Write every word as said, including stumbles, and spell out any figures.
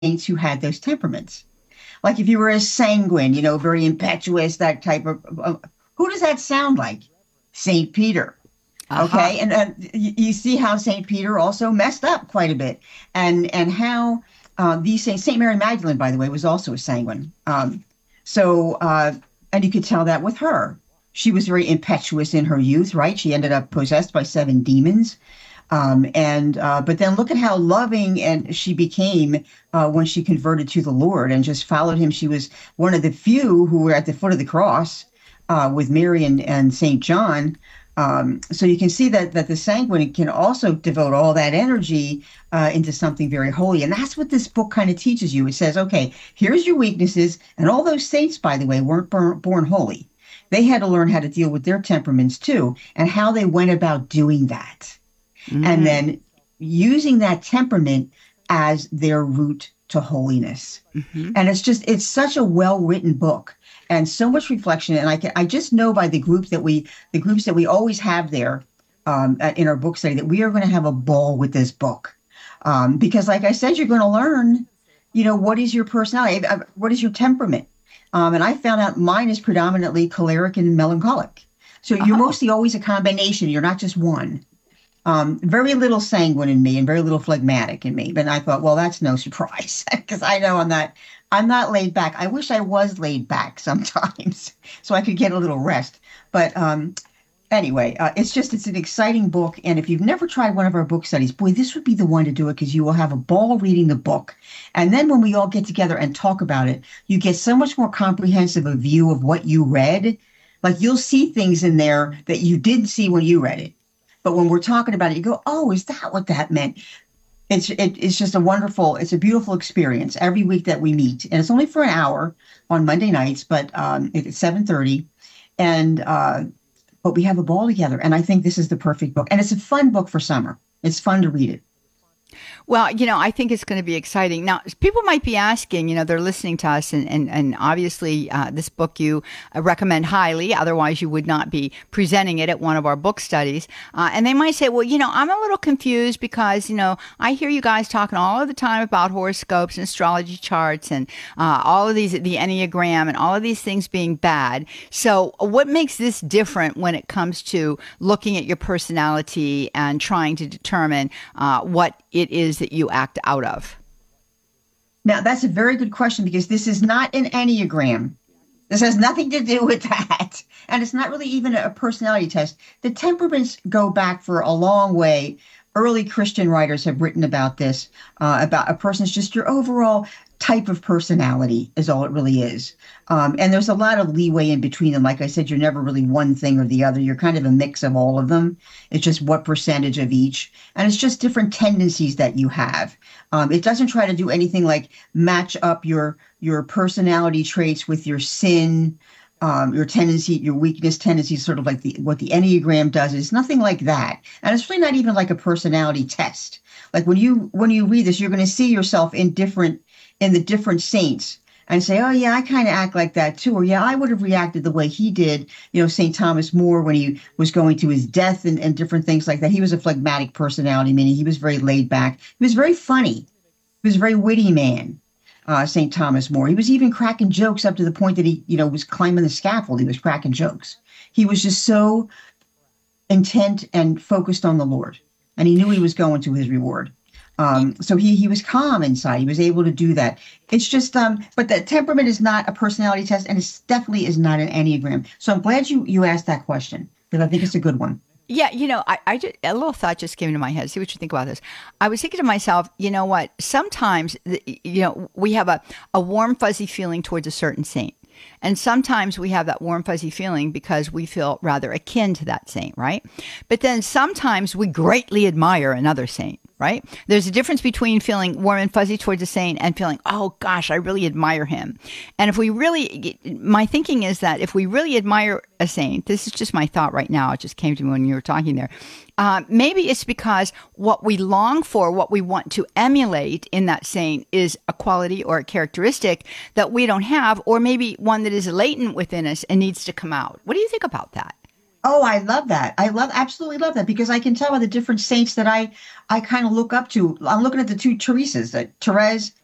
saints who had those temperaments. Like if you were a sanguine, you know, very impetuous, that type of, of who does that sound like? Saint Peter. Aha. Okay, and uh, you, you see how Saint Peter also messed up quite a bit, and and how uh, these saints, Saint Mary Magdalene, by the way, was also a sanguine. Um, so uh, and you could tell that with her. She was very impetuous in her youth, right? She ended up possessed by seven demons. Um, and uh, but then look at how loving and she became uh, when she converted to the Lord and just followed him. She was one of the few who were at the foot of the cross uh, with Mary and, and Saint John. Um, so you can see that that the sanguine can also devote all that energy uh, into something very holy, and that's what this book kind of teaches you. It says, okay, here's your weaknesses, and all those saints, by the way, weren't born, born holy. They had to learn how to deal with their temperaments too, and how they went about doing that and Mm. then using that temperament as their route to holiness. Hmm. And it's just it's such a well written book and so much reflection. And I can I just know by the group that we the groups that we always have there um, uh, in our book study that we are going to have a ball with this book um, because, like I said, you're going to learn, you know, what is your personality, uh, what is your temperament, um, and I found out mine is predominantly choleric and melancholic. So you're Oh. mostly always a combination. You're not just one. Um, very little sanguine in me and very little phlegmatic in me. But I thought, well, that's no surprise because I know I'm not I'm not laid back. I wish I was laid back sometimes so I could get a little rest. But um, anyway, uh, it's just it's an exciting book. And if you've never tried one of our book studies, boy, this would be the one to do it because you will have a ball reading the book. And then when we all get together and talk about it, you get so much more comprehensive a view of what you read. Like you'll see things in there that you didn't see when you read it. But when we're talking about it, you go, "Oh, is that what that meant?" It's it, it's just a wonderful, it's a beautiful experience every week that we meet, and it's only for an hour on Monday nights, but um, it's seven thirty, and uh, but we have a ball together, and I think this is the perfect book, and it's a fun book for summer. It's fun to read it. Well, you know, I think it's going to be exciting. Now, people might be asking, you know, they're listening to us, and, and, and obviously uh, this book you uh, recommend highly. Otherwise, you would not be presenting it at one of our book studies. Uh, and they might say, well, you know, I'm a little confused because, you know, I hear you guys talking all of the time about horoscopes and astrology charts and uh, all of these, the Enneagram and all of these things being bad. So what makes this different when it comes to looking at your personality and trying to determine uh, what it is that you act out of? Now, that's a very good question because this is not an Enneagram. This has nothing to do with that. And it's not really even a personality test. The temperaments go back for a long way. Early Christian writers have written about this, uh, about a person's just your overall type of personality is all it really is. Um, and there's a lot of leeway in between them. Like I said, you're never really one thing or the other. You're kind of a mix of all of them. It's just what percentage of each. And it's just different tendencies that you have. Um, it doesn't try to do anything like match up your your personality traits with your sin, um, your tendency, your weakness tendencies, sort of like the what the Enneagram does. It's nothing like that, and it's really not even like a personality test. Like when you when you read this, you're going to see yourself in different in the different saints and say, oh yeah, I kind of act like that too, or yeah, I would have reacted the way he did. You know, Saint Thomas More when he was going to his death and, and different things like that. He was a phlegmatic personality, meaning he was very laid back. He was very funny. He was a very witty man, uh, Saint Thomas More. He was even cracking jokes up to the point that he, you know, was climbing the scaffold. He was cracking jokes. He was just so intent and focused on the Lord, and he knew he was going to his reward. Um, so he he was calm inside. He was able to do that. It's just, um, but the temperament is not a personality test, and it definitely is not an Enneagram. So I'm glad you you asked that question because I think it's a good one. Yeah, you know, I, I just, a little thought just came into my head. See what you think about this. I was thinking to myself, you know what? Sometimes, you know, we have a, a warm, fuzzy feeling towards a certain saint. And sometimes we have that warm, fuzzy feeling because we feel rather akin to that saint, right? But then sometimes we greatly admire another saint, right? There's a difference between feeling warm and fuzzy towards a saint and feeling, oh gosh, I really admire him. And if we really, my thinking is that if we really admire a saint, this is just my thought right now, it just came to me when you were talking there. Uh, maybe it's because what we long for, what we want to emulate in that saint is a quality or a characteristic that we don't have, or maybe one that is latent within us and needs to come out. What do you think about that? Oh, I love that. I love absolutely love that because I can tell by the different saints that I I kind of look up to. I'm looking at the two Teresas, that Therese